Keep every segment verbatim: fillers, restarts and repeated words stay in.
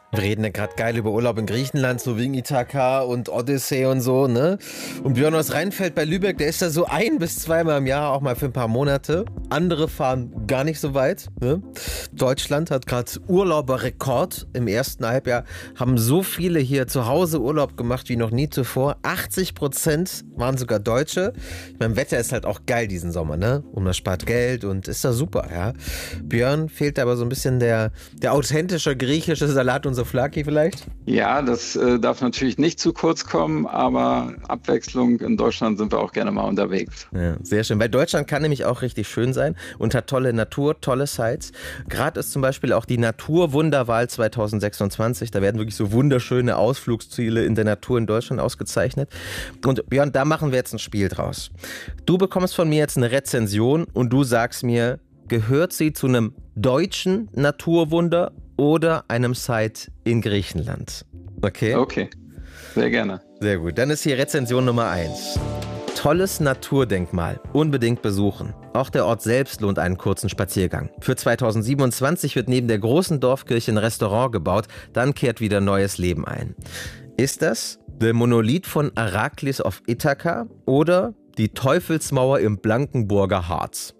Wir reden ja gerade geil über Urlaub in Griechenland, so wegen Ithaka und Odyssee und so, ne? Und Björn aus Rheinfeld bei Lübeck, der ist da so ein- bis zweimal im Jahr, auch mal für ein paar Monate. Andere fahren gar nicht so weit, ne? Deutschland hat gerade Urlauberrekord im ersten Halbjahr. Haben so viele hier zu Hause Urlaub gemacht wie noch nie zuvor. achtzig Prozent waren sogar Deutsche. Mein Wetter ist halt auch geil diesen Sommer, ne? Und man spart Geld und ist da super, ja? Björn, fehlt aber so ein bisschen der, der authentische griechische Salat und Souvlaki vielleicht? Ja, das äh, darf natürlich nicht zu kurz kommen, aber Abwechslung in Deutschland sind wir auch gerne mal unterwegs. Ja, sehr schön, weil Deutschland kann nämlich auch richtig schön sein und hat tolle Natur, tolle Sites. Gerade ist zum Beispiel auch die Naturwunderwahl zwanzig sechsundzwanzig, da werden wirklich so wunderschöne Ausflugsziele in der Natur in Deutschland ausgezeichnet. Und Björn, da machen wir jetzt ein Spiel draus. Du bekommst von mir jetzt eine Rezension und du sagst mir, gehört sie zu einem deutschen Naturwunder oder einem Site in Griechenland? Okay? Okay, sehr gerne. Sehr gut. Dann ist hier Rezension Nummer eins. Tolles Naturdenkmal. Unbedingt besuchen. Auch der Ort selbst lohnt einen kurzen Spaziergang. Für zwanzig siebenundzwanzig wird neben der großen Dorfkirche ein Restaurant gebaut. Dann kehrt wieder neues Leben ein. Ist das der Monolith von Araklis auf Ithaka oder die Teufelsmauer im Blankenburger Harz?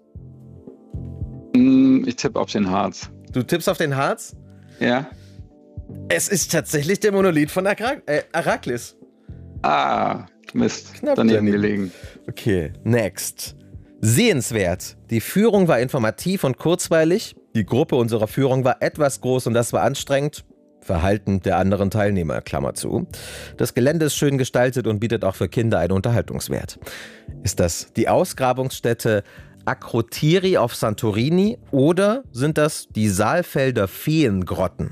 Ich tippe auf den Harz. Du tippst auf den Harz? Ja. Es ist tatsächlich der Monolith von Arak- äh, Araklis. Ah, Mist. Knapp daneben daneben. gelegen. Okay, next. Sehenswert. Die Führung war informativ und kurzweilig. Die Gruppe unserer Führung war etwas groß und das war anstrengend. Verhalten der anderen Teilnehmer, Klammer zu. Das Gelände ist schön gestaltet und bietet auch für Kinder einen Unterhaltungswert. Ist das die Ausgrabungsstätte Akrotiri auf Santorini oder sind das die Saalfelder Feengrotten?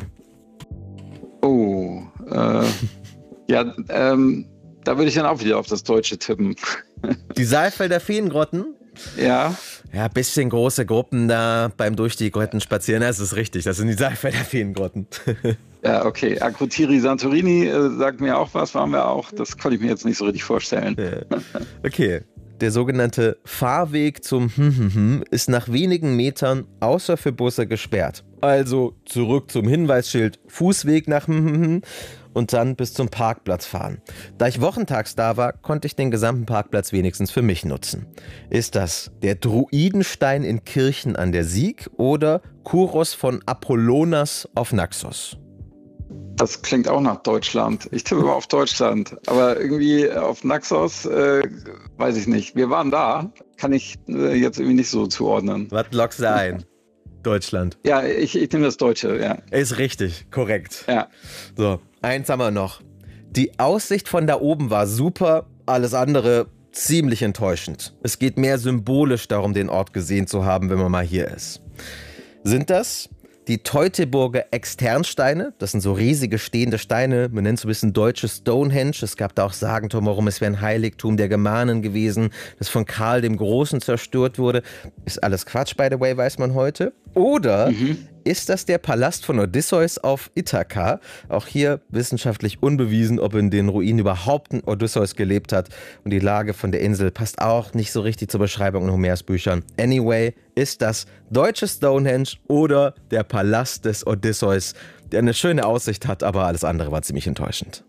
Oh, äh, ja, ähm, da würde ich dann auch wieder auf das Deutsche tippen. Die Saalfelder Feengrotten? Ja. Ja, bisschen große Gruppen da beim durch die Grotten spazieren, das ist richtig, das sind die Saalfelder Feengrotten. Ja, okay. Akrotiri Santorini äh, sagt mir auch was, waren wir auch. Das konnte ich mir jetzt nicht so richtig vorstellen. Ja. Okay. Der sogenannte Fahrweg zum Hm-Hm-Hm ist nach wenigen Metern außer für Busse gesperrt. Also zurück zum Hinweisschild, Fußweg nach Hm-Hm-Hm und dann bis zum Parkplatz fahren. Da ich wochentags da war, konnte ich den gesamten Parkplatz wenigstens für mich nutzen. Ist das der Druidenstein in Kirchen an der Sieg oder Kuros von Apollonas auf Naxos? Das klingt auch nach Deutschland. Ich tippe mal auf Deutschland. Aber irgendwie auf Naxos, äh, weiß ich nicht. Wir waren da. Kann ich äh, jetzt irgendwie nicht so zuordnen. Was lockst du ein? Deutschland. Ja, ich, ich nehme das Deutsche, ja. Ist richtig, korrekt. Ja. So, eins haben wir noch. Die Aussicht von da oben war super, alles andere ziemlich enttäuschend. Es geht mehr symbolisch darum, den Ort gesehen zu haben, wenn man mal hier ist. Sind das die Teutoburger Externsteine? Das sind so riesige stehende Steine. Man nennt so ein bisschen deutsches Stonehenge. Es gab da auch Sagen drumherum, es wäre ein Heiligtum der Germanen gewesen, das von Karl dem Großen zerstört wurde. Ist alles Quatsch, by the way, weiß man heute. Oder mhm. ist das der Palast von Odysseus auf Ithaka? Auch hier wissenschaftlich unbewiesen, ob in den Ruinen überhaupt ein Odysseus gelebt hat. Und die Lage von der Insel passt auch nicht so richtig zur Beschreibung in Homers Büchern. Anyway, ist das deutsche Stonehenge oder der Palast des Odysseus, der eine schöne Aussicht hat, aber alles andere war ziemlich enttäuschend.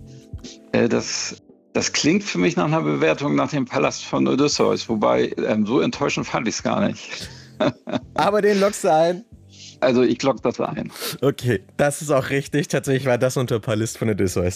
Äh, das, das klingt für mich nach einer Bewertung nach dem Palast von Odysseus, wobei ähm, so enttäuschend fand ich es gar nicht. Aber den lockst du ein? Also ich lock das ein. Okay, das ist auch richtig. Tatsächlich war das unter Palast von Odysseus.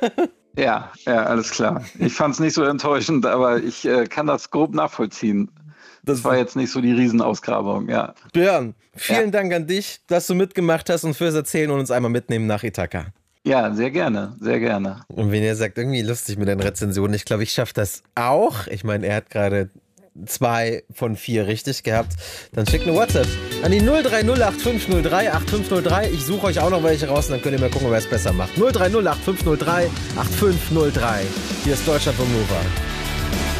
Ja, ja, alles klar. Ich fand es nicht so enttäuschend, aber ich äh, kann das grob nachvollziehen. Das war jetzt nicht so die Riesenausgrabung, ja. Björn, vielen ja. Dank an dich, dass du mitgemacht hast und fürs Erzählen und uns einmal mitnehmen nach Ithaka. Ja, sehr gerne, sehr gerne. Und wenn ihr sagt, irgendwie lustig mit den Rezensionen, ich glaube, ich schaffe das auch. Ich meine, er hat gerade zwei von vier richtig gehabt. Dann schickt eine WhatsApp an die null drei null acht fünf null drei acht fünf null drei. Ich suche euch auch noch welche raus und dann könnt ihr mal gucken, wer es besser macht. null drei null acht fünf null drei acht fünf null drei. Hier ist Deutschlandfunk Nova.